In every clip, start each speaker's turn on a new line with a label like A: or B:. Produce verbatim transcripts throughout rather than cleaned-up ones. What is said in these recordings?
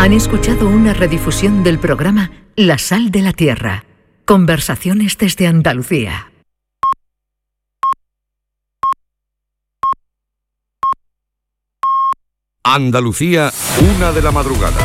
A: Han escuchado una redifusión del programa La Sal de la Tierra. Conversaciones desde Andalucía.
B: Andalucía, una de la madrugada.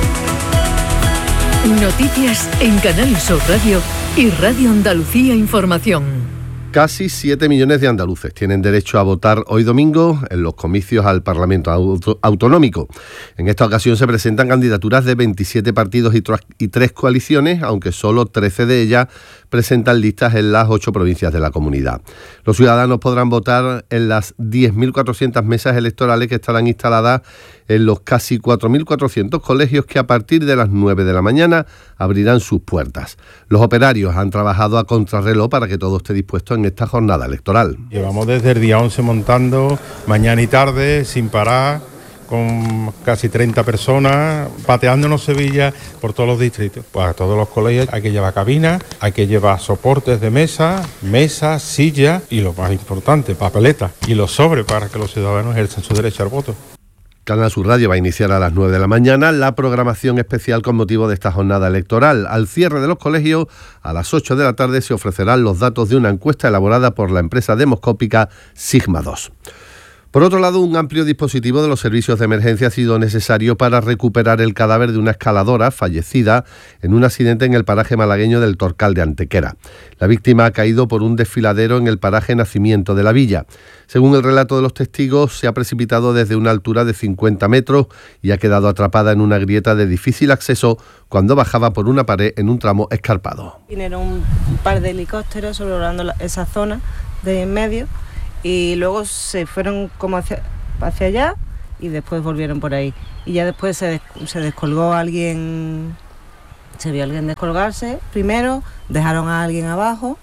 A: Noticias en Canal Sur Radio y Radio Andalucía Información.
C: Casi siete millones de andaluces tienen derecho a votar hoy domingo en los comicios al Parlamento Auto- Autonómico. En esta ocasión se presentan candidaturas de veintisiete partidos y, tr- y tres coaliciones, aunque solo trece de ellas presentan listas en las ocho provincias de la comunidad. Los ciudadanos podrán votar en las diez mil cuatrocientas mesas electorales que estarán instaladas en los casi cuatro mil cuatrocientos colegios que a partir de las nueve de la mañana abrirán sus puertas. Los operarios han trabajado a contrarreloj para que todo esté dispuesto en esta jornada electoral.
D: Llevamos desde el día once montando, mañana y tarde, sin parar, con casi treinta personas, pateándonos Sevilla por todos los distritos. Pues a todos los colegios hay que llevar cabinas, hay que llevar soportes de mesa, mesas, sillas y lo más importante, papeletas y los sobres para que los ciudadanos ejerzan su derecho al voto.
C: Canal Sur Radio va a iniciar a las nueve de la mañana la programación especial con motivo de esta jornada electoral. Al cierre de los colegios, a las ocho de la tarde, se ofrecerán los datos de una encuesta elaborada por la empresa demoscópica Sigma dos. Por otro lado, un amplio dispositivo de los servicios de emergencia ha sido necesario para recuperar el cadáver de una escaladora fallecida en un accidente en el paraje malagueño del Torcal de Antequera. La víctima ha caído por un desfiladero en el paraje Nacimiento de la Villa. Según el relato de los testigos, se ha precipitado desde una altura de cincuenta metros y ha quedado atrapada en una grieta de difícil acceso cuando bajaba por una pared en un tramo escarpado.
E: Vinieron un par de helicópteros sobrevolando la- esa zona de en medio y luego se fueron como hacia, hacia allá y después volvieron por ahí. Y ya después se, des- se descolgó alguien, se vio a alguien descolgarse primero, dejaron a alguien abajo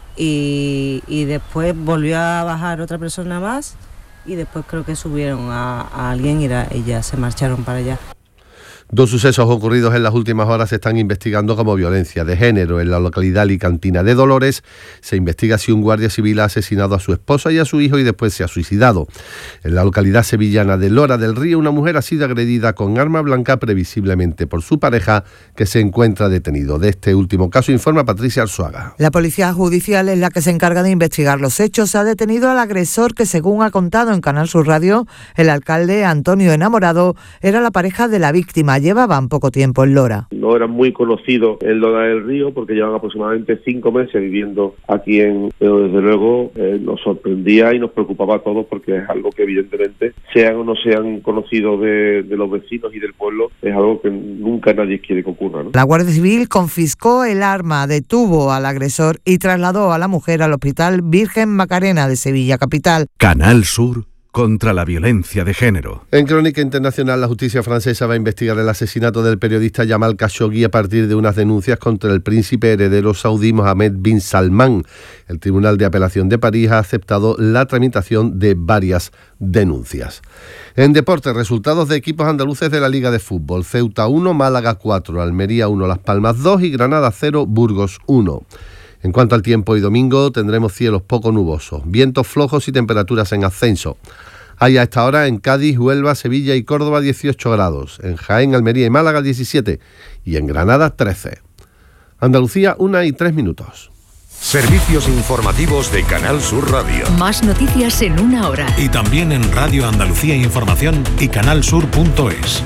E: y, y después volvió a bajar otra persona más y después creo que subieron a, a alguien y, la- y ya se marcharon para allá.
C: Dos sucesos ocurridos en las últimas horas se están investigando como violencia de género. En la localidad alicantina de Dolores se investiga si un guardia civil ha asesinado a su esposa y a su hijo y después se ha suicidado. En la localidad sevillana de Lora del Río, una mujer ha sido agredida con arma blanca previsiblemente por su pareja, que se encuentra detenido. De este último caso informa Patricia Arzuaga.
F: La policía judicial es la que se encarga de investigar los hechos. Ha detenido al agresor que, según ha contado en Canal Sur Radio, el alcalde Antonio Enamorado era la pareja de la víctima. Llevaban poco tiempo en Lora.
G: No eran muy conocidos en Lora del Río porque llevan aproximadamente cinco meses viviendo aquí en... Pero desde luego eh, nos sorprendía y nos preocupaba a todos porque es algo que evidentemente, sean o no sean conocidos de, de los vecinos y del pueblo, es algo que nunca nadie quiere que ocurra, ¿no?
F: La Guardia Civil confiscó el arma, detuvo al agresor y trasladó a la mujer al Hospital Virgen Macarena de Sevilla Capital.
B: Canal Sur contra la violencia de género.
C: En Crónica Internacional, la justicia francesa va a investigar el asesinato del periodista Jamal Khashoggi a partir de unas denuncias contra el príncipe heredero saudí Mohammed bin Salman. El Tribunal de Apelación de París ha aceptado la tramitación de varias denuncias. En deportes, resultados de equipos andaluces de la Liga de Fútbol: Ceuta uno, Málaga cuatro, Almería uno, Las Palmas dos y Granada cero, Burgos uno. En cuanto al tiempo, hoy domingo tendremos cielos poco nubosos, vientos flojos y temperaturas en ascenso. Hay a esta hora en Cádiz, Huelva, Sevilla y Córdoba dieciocho grados, en Jaén, Almería y Málaga diecisiete y en Granada trece. Andalucía, una y tres minutos.
B: Servicios informativos de Canal Sur Radio.
A: Más noticias en una hora.
H: Y también en Radio Andalucía Información y canalsur punto es.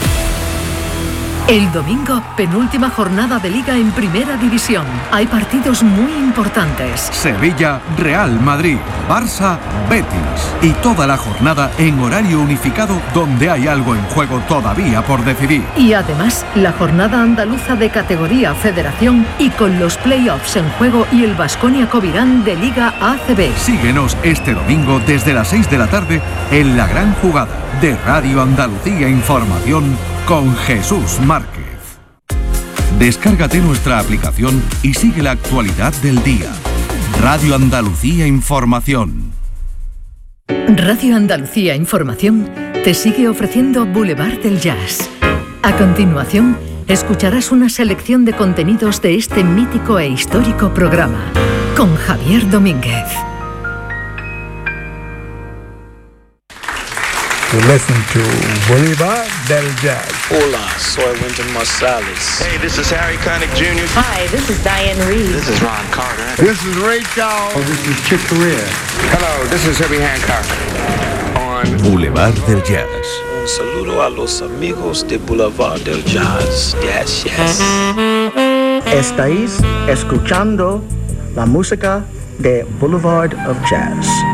A: El domingo, penúltima jornada de Liga en Primera División. Hay partidos muy importantes.
I: Sevilla, Real Madrid, Barça, Betis. Y toda la jornada en horario unificado donde hay algo en juego todavía por decidir.
A: Y además, la jornada andaluza de categoría Federación y con los playoffs en juego y el Baskonia Covirán de Liga A C B.
I: Síguenos este domingo desde las seis de la tarde en La Gran Jugada de Radio Andalucía Información con Jesús Márquez. Descárgate nuestra aplicación y sigue la actualidad del día. Radio Andalucía Información.
A: Radio Andalucía Información te sigue ofreciendo Boulevard del Jazz. A continuación, escucharás una selección de contenidos de este mítico e histórico programa con Javier Domínguez.
J: to listen to Boulevard del Jazz.
K: Hola, soy Wynton Marsalis.
L: Hey, this is Harry Connick Junior
M: Hi, this is Diane Reed.
L: This is Ron Carter.
N: This is Ray Charles.
O: Oh, this is Chick Corea.
P: Hello, this is Herbie Hancock. On
I: Boulevard del Jazz.
K: Un saludo a los amigos de Boulevard del Jazz. Yes, yes.
Q: Estáis escuchando la música de Boulevard of Jazz.